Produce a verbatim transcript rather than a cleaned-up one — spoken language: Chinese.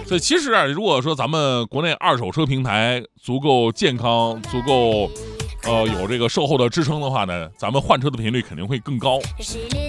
所以其实啊，如果说咱们国内二手车平台足够健康，足够呃有这个售后的支撑的话呢，咱们换车的频率肯定会更高。